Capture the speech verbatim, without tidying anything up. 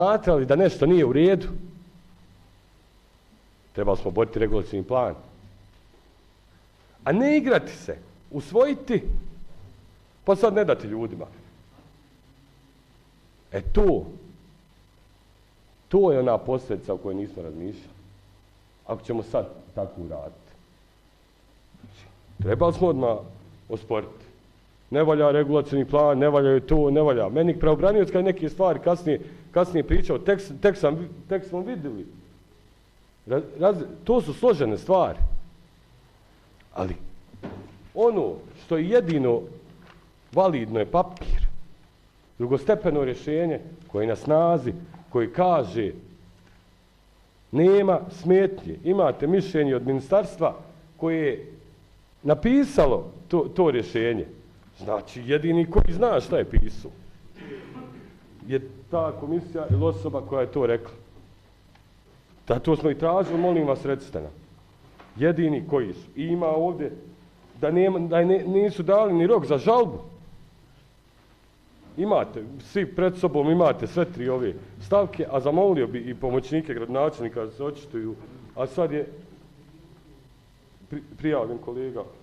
smatrali da nešto nije u redu, trebali smo boriti regulacijni plan. A ne igrati se, usvojiti, pa sad ne dati ljudima. E to, to je ona posljedica o kojoj nismo razmišljali. Ako ćemo sad tako uraditi. Trebali smo odmah osporiti. Ne valja regulacijni plan, ne valja to, ne valja. Meni pravobranioc kad neke stvari kasnije, kasnije pričao, tek, tek, sam, tek smo vidjeli. Raz, raz, to su složene stvari. Ali ono što je jedino validno je papir. Drugostepeno rješenje koje je na snazi, koji kaže nema smetnje. Imate mišljenje od ministarstva koje je napisalo to, to rješenje. Znači, jedini koji zna šta je pisao je ta komisija ili osoba koja je to rekla. Da to smo i tražili, molim vas, recite nam. Jedini koji su. I ima ovdje da, nema, da ne, nisu dali ni rok za žalbu. Imate, svi pred sobom imate sve tri ove stavke, a zamolio bi i pomoćnike gradonačelnika da se očituju, a sad je pri, prijavljen kolega